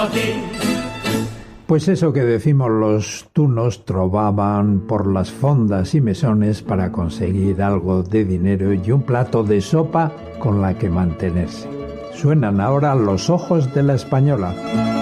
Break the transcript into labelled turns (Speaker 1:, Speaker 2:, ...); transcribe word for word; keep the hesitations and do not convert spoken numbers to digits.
Speaker 1: aquí.
Speaker 2: Pues eso que decimos los tunos trovaban por las fondas y mesones para conseguir algo de dinero y un plato de sopa con la que mantenerse. Suenan ahora Los ojos de la española.